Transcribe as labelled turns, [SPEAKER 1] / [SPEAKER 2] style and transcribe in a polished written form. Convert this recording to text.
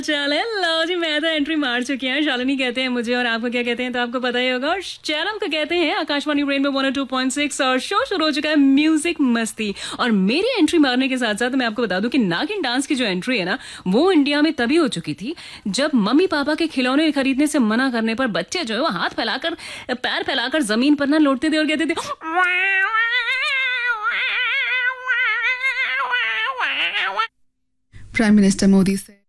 [SPEAKER 1] चले लो जी, मैं तो एंट्री मार चुकी हूँ। शालिनी कहते हैं मुझे, और आपको क्या कहते हैं तो आपको पता ही होगा। और चैनल को कहते हैं आकाशवाणी रेनबो 102.6 और शो शुरू हो चुका है म्यूजिक मस्ती। और मेरी एंट्री मारने के साथ साथ मैं आपको बता दूं कि नागिन डांस की जो एंट्री है ना, वो इंडिया में तभी हो चुकी थी जब मम्मी पापा के खिलौने खरीदने से मना करने पर बच्चे जो है वो हाथ फैलाकर, पैर फैलाकर जमीन पर ना लौटते थे और कहते थे
[SPEAKER 2] Prime Minister Modi said